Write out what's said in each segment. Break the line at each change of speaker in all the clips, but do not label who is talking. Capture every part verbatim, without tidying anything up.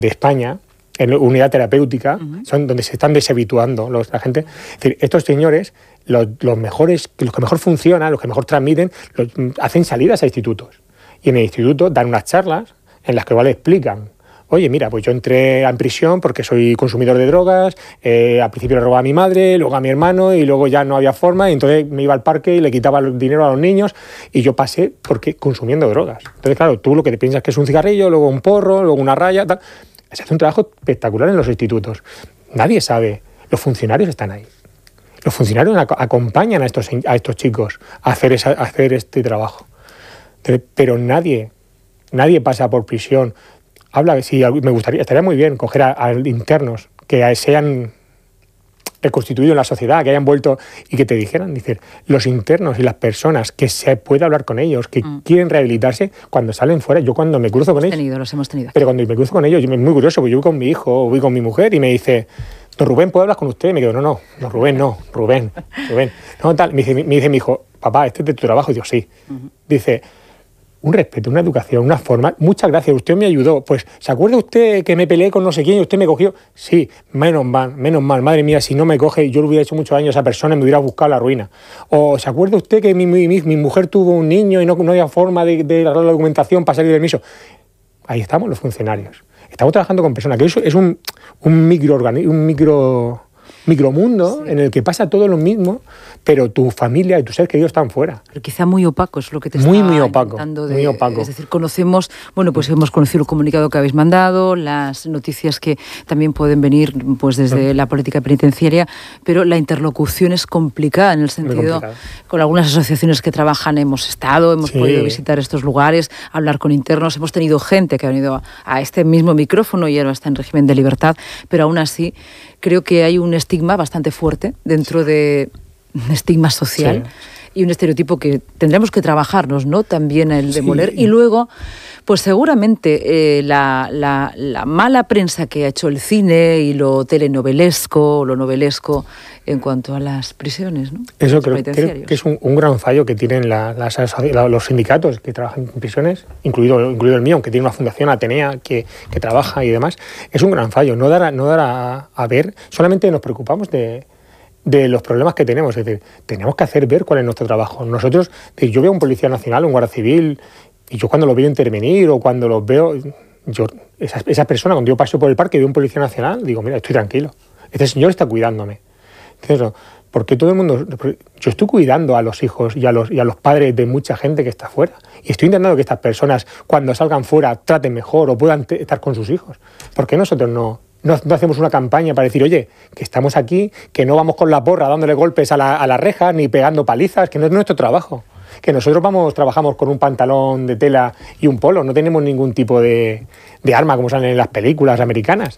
de España, en unidad terapéutica, uh-huh. son donde se están deshabituando los, la gente. Es decir, estos señores, los, los mejores, los que mejor funcionan, los que mejor transmiten, los, hacen salidas a institutos. Y en el instituto dan unas charlas en las que igual explican: oye, mira, pues yo entré en prisión porque soy consumidor de drogas, eh, al principio le robaba a mi madre, luego a mi hermano, y luego ya no había forma, y entonces me iba al parque y le quitaba el dinero a los niños, y yo pasé porque consumiendo drogas. Entonces, claro, tú lo que te piensas que es un cigarrillo, luego un porro, luego una raya, tal. Se hace un trabajo espectacular en los institutos. Nadie sabe. Los funcionarios están ahí. Los funcionarios ac- acompañan a estos, a estos chicos a hacer, esa, a hacer este trabajo. Entonces, pero nadie, nadie pasa por prisión. Habla, si me gustaría, estaría muy bien coger a, a internos que sean reconstituido en la sociedad, que hayan vuelto y que te dijeran, decir, los internos y las personas que se puede hablar con ellos, que mm. quieren rehabilitarse, cuando salen fuera, yo cuando me cruzo con
hemos
ellos...
Tenido, los hemos tenido.
Pero cuando me cruzo con ellos, yo me muy curioso, porque yo voy con mi hijo, o voy con mi mujer y me dice: don Rubén, ¿puedo hablar con usted? Y me quedo, no, no, no, Rubén, no, Rubén, Rubén. No, tal. Me dice, me dice mi hijo: papá, ¿este es de tu trabajo? Y digo, sí. Uh-huh. Dice: un respeto, una educación, una forma. Muchas gracias, usted me ayudó. Pues, ¿se acuerda usted que me peleé con no sé quién y usted me cogió? Sí, menos mal, menos mal. Madre mía, si no me coge, yo le hubiera hecho muchos años a esa persona y me hubiera buscado la ruina. O, ¿se acuerda usted que mi, mi, mi mujer tuvo un niño y no, no había forma de, de arreglar la documentación para salir del permiso? Ahí estamos los funcionarios. Estamos trabajando con personas, que eso es un, un microorganismo, un micro... micromundo, sí, en el que pasa todo lo mismo, pero tu familia y tus seres queridos están fuera.
Pero quizá muy opaco es lo que te
muy,
está
muy opaco,
de,
muy opaco.
Es decir, conocemos, bueno, pues hemos conocido el comunicado que habéis mandado, las noticias que también pueden venir pues desde sí. la política penitenciaria, pero la interlocución es complicada, en el sentido, con algunas asociaciones que trabajan hemos estado, hemos sí. podido visitar estos lugares, hablar con internos, hemos tenido gente que ha venido a, a este mismo micrófono y ahora está en régimen de libertad, pero aún así creo que hay un estigma bastante fuerte dentro de un estigma social sí. y un estereotipo que tendremos que trabajarnos, ¿no? También el demoler. Sí. Y luego, pues seguramente eh, la, la, la mala prensa que ha hecho el cine y lo telenovelesco, lo novelesco en cuanto a las prisiones, ¿no?
Eso creo, creo que es un, un gran fallo que tienen la, las, la, los sindicatos que trabajan en prisiones, incluido, incluido el mío, aunque tiene una fundación, Atenea, que, que trabaja y demás. Es un gran fallo, no dar a, no dar a, a ver, solamente nos preocupamos de, de los problemas que tenemos. Es decir, tenemos que hacer ver cuál es nuestro trabajo. Nosotros, yo veo a un policía nacional, un guardia civil, y yo cuando lo veo intervenir o cuando los veo, yo, esa, esa persona, cuando yo paso por el parque y veo un policía nacional, digo, mira, estoy tranquilo. Este señor está cuidándome. Entonces, porque todo el mundo... Yo estoy cuidando a los hijos y a los, y a los padres de mucha gente que está fuera. Y estoy intentando que estas personas, cuando salgan fuera, traten mejor o puedan te, estar con sus hijos. ¿Por qué nosotros no, no, no hacemos una campaña para decir, oye, que estamos aquí, que no vamos con la porra dándole golpes a la, a la reja ni pegando palizas, que no es nuestro trabajo? Que nosotros vamos, trabajamos con un pantalón de tela y un polo, no tenemos ningún tipo de, de arma como salen en las películas americanas.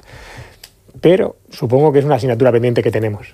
Pero supongo que es una asignatura pendiente que tenemos.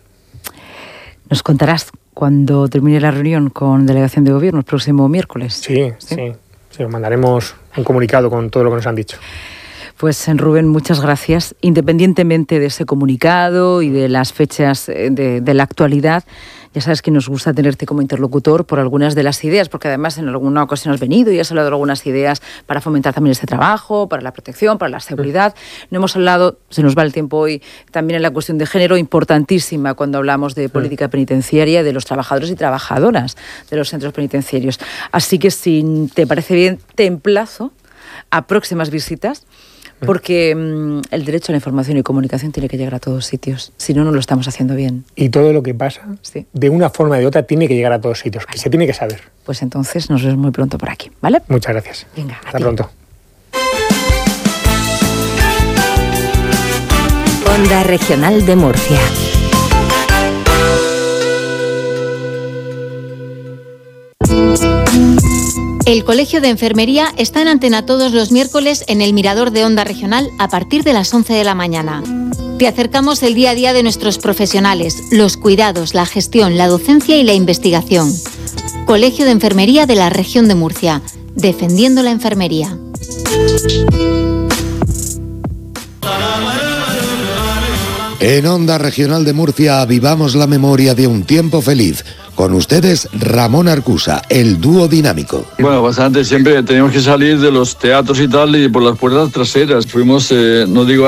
Nos contarás cuando termine la reunión con delegación de gobierno el próximo miércoles.
Sí, sí, sí, sí, os mandaremos un comunicado con todo lo que nos han dicho.
Pues Rubén, muchas gracias. Independientemente de ese comunicado y de las fechas de, de la actualidad, ya sabes que nos gusta tenerte como interlocutor por algunas de las ideas, porque además en alguna ocasión has venido y has hablado de algunas ideas para fomentar también este trabajo, para la protección, para la seguridad. No hemos hablado, se nos va el tiempo hoy, también en la cuestión de género, importantísima cuando hablamos de política penitenciaria, de los trabajadores y trabajadoras de los centros penitenciarios. Así que si te parece bien, te emplazo a próximas visitas, porque mmm, el derecho a la información y comunicación tiene que llegar a todos sitios, si no, no lo estamos haciendo bien.
Y todo lo que pasa, sí. de una forma o de otra, tiene que llegar a todos sitios, que se tiene que saber.
Pues entonces nos vemos muy pronto por aquí, ¿vale?
Muchas gracias.
Venga,
hasta pronto.
Onda Regional de Murcia.
El Colegio de Enfermería está en antena todos los miércoles en el Mirador de Onda Regional a partir de las once de la mañana. Te acercamos el día a día de nuestros profesionales, los cuidados, la gestión, la docencia y la investigación. Colegio de Enfermería de la Región de Murcia, defendiendo la enfermería.
En Onda Regional de Murcia avivamos la memoria de un tiempo feliz, Con ustedes, Ramón Arcusa, el dúo dinámico.
Bueno, bastante, siempre teníamos que salir de los teatros y tal y por las puertas traseras. Fuimos, eh, no digo